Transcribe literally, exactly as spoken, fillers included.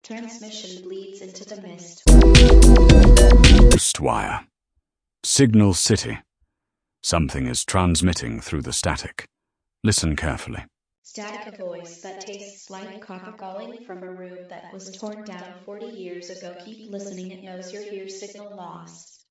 Transmission bleeds into the mist. Ghostwire. Signal City. Something is transmitting through the static. Listen carefully. Static, a voice that tastes like copper calling from a room that was torn down forty years ago. Keep listening, it knows you're here. Signal lost.